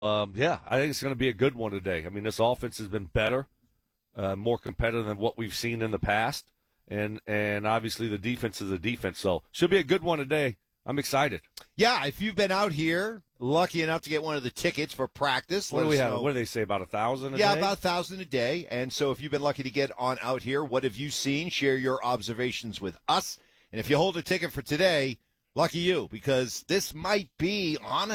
Yeah, I think it's going to be a good one today. I mean, this offense has been better, more competitive than what we've seen in the past, and obviously the defense is a defense. So should be a good one today. I'm excited. Yeah, if you've been out here, lucky enough to get one of the tickets for practice. What do we have? What do they say, about 1,000 a day? Yeah, about 1,000 a day. And so if you've been lucky to get on out here, what have you seen? Share your observations with us. And if you hold a ticket for today, lucky you, because this might be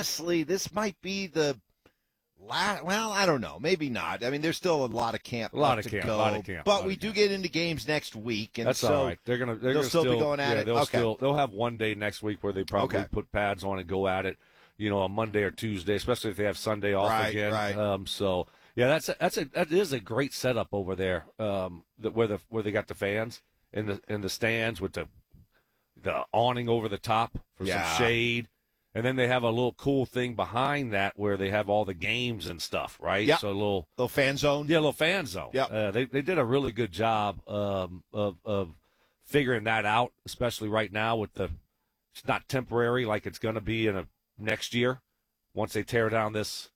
the last, well, I don't know. Maybe not. I mean, there's still a lot of camp to go. But we do get into games next week. And that's so all right. They'll still be going at it. They'll have one day next week where they probably put pads on and go at it, on Monday or Tuesday, especially if they have Sunday off again. Right. So yeah, that is a great setup over there. Where they got the fans in the stands with the awning over the top for some shade. And then they have a little cool thing behind that where they have all the games and stuff, right? Yeah. So a little fan zone. Yeah, a little fan zone. Yeah. They did a really good job of figuring that out, especially right now with it's not temporary like it's going to be in next year once they tear down this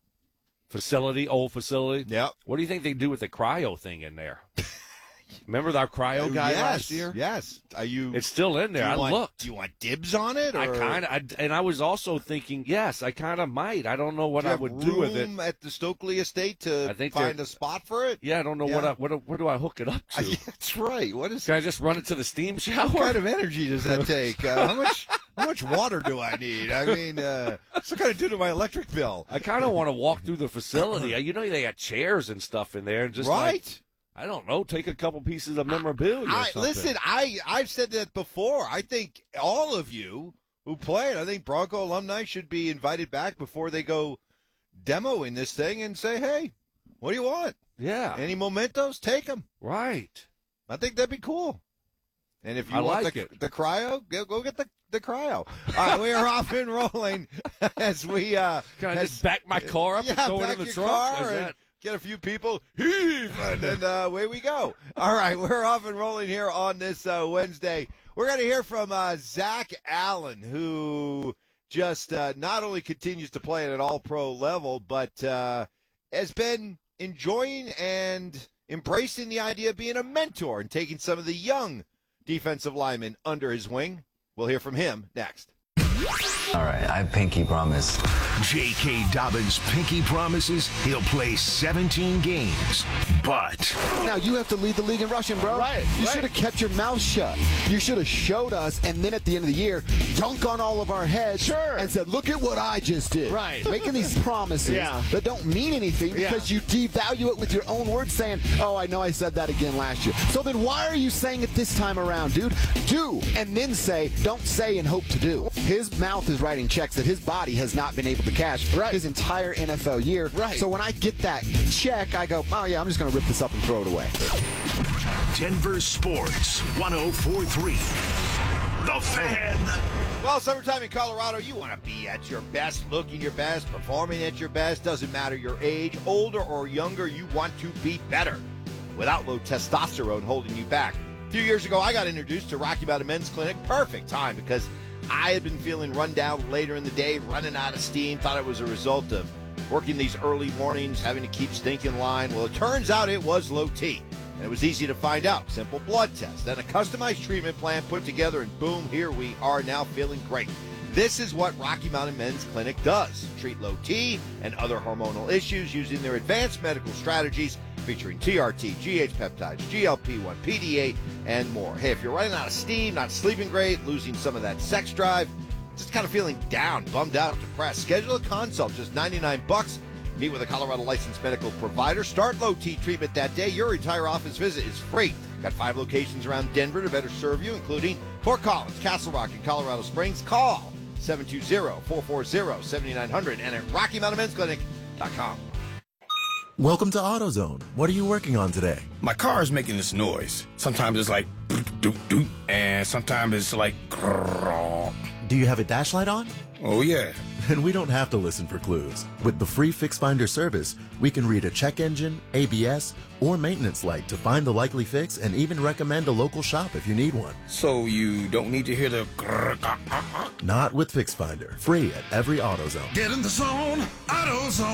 old facility. Yeah. What do you think they do with the cryo thing in there? Remember our cryo guy last year? Yes. It's still in there. Looked. Do you want dibs on it? Or? I was also thinking, yes, I kind of might. I don't know what I would do with it. At the Stokely estate to find a spot for it? Yeah, I don't know what do I hook it up to? That's right. Can I just run it to the steam shower? What kind of energy does that take? How much water do I need? I mean, what's it going to do to my electric bill? I kind of want to walk through the facility. They got chairs and stuff in there, and just I don't know, take a couple pieces of memorabilia or something. Listen, I've said that before. I think all of you who played, I think Bronco alumni should be invited back before they go demoing this thing and say, hey, what do you want? Yeah. Any mementos? Take them. Right. I think that'd be cool. And if you want the cryo, go get the cryo. All right, we are off and rolling as we Can I just back my car up and throw it in the trunk? Get a few people, heave, and then away we go. All right, we're off and rolling here on this Wednesday. We're going to hear from Zach Allen, who just not only continues to play at an all-pro level, but has been enjoying and embracing the idea of being a mentor and taking some of the young defensive linemen under his wing. We'll hear from him next. All right, I pinky promise. J.K. Dobbins pinky promises he'll play 17 games, but... Now, you have to lead the league in rushing, bro. Right. You should have kept your mouth shut. You should have showed us, and then at the end of the year, dunk on all of our heads and said, look at what I just did. Right. Making these promises that don't mean anything because you devalue it with your own words saying, oh, I know I said that again last year. So then why are you saying it this time around, dude? Do, and then say, don't say and hope to do. His mouth is writing checks that his body has not been able to cash his entire NFL year. Right. So when I get that check, I go, oh, yeah, I'm just going to rip this up and throw it away. Denver Sports 104.3. The Fan. Well, summertime in Colorado, you want to be at your best, looking your best, performing at your best. Doesn't matter your age, older or younger, you want to be better without low testosterone holding you back. A few years ago, I got introduced to Rocky Mountain Men's Clinic. Perfect time because I had been feeling run down later in the day, running out of steam, thought it was a result of working these early mornings, having to keep stinking line. Well, it turns out it was low T, and it was easy to find out. Simple blood test, then a customized treatment plan put together, and boom, here we are now feeling great. This is what Rocky Mountain Men's Clinic does. Treat low T and other hormonal issues using their advanced medical strategies featuring TRT, GH peptides, GLP-1, PDA, and more. Hey, if you're running out of steam, not sleeping great, losing some of that sex drive, just kind of feeling down, bummed out, depressed, schedule a consult, just $99. Meet with a Colorado licensed medical provider. Start low T treatment that day. Your entire office visit is free. Got 5 locations around Denver to better serve you, including Fort Collins, Castle Rock, and Colorado Springs. Call 720-440-7900 and at RockyMountainMen'sClinic.com. Welcome to AutoZone. What are you working on today? My car is making this noise. Sometimes it's like doop doop, and sometimes it's like grrr. Do you have a dash light on? Oh yeah. And we don't have to listen for clues. With the free Fix Finder service, we can read a check engine, ABS, or maintenance light to find the likely fix and even recommend a local shop if you need one. So you don't need to hear the grrr, grrr, grrr. Not with FixFinder. Free at every AutoZone. Get in the zone, AutoZone.